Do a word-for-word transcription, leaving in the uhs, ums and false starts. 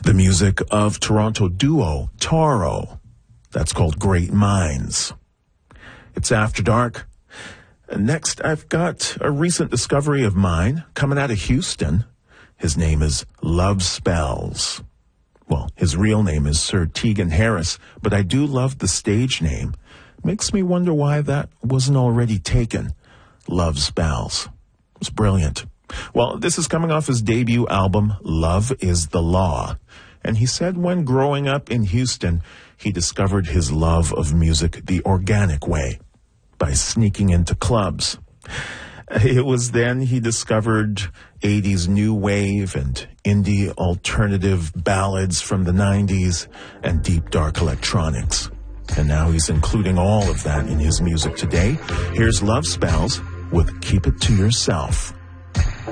The music of Toronto duo Taro. That's called Great Minds. It's After Dark. Next, I've got a recent discovery of mine coming out of Houston. His name is Love Spells. Well, his real name is Sir Tegan Harris, but I do love the stage name. Makes me wonder why that wasn't already taken. Love Spells. It's brilliant. Well, this is coming off his debut album, Love is the Law. And he said when growing up in Houston, he discovered his love of music the organic way, by sneaking into clubs. It was then he discovered eighties new wave and indie alternative ballads from the nineties and deep dark electronics. And now he's including all of that in his music today. Here's Love Spells with Keep It to Yourself.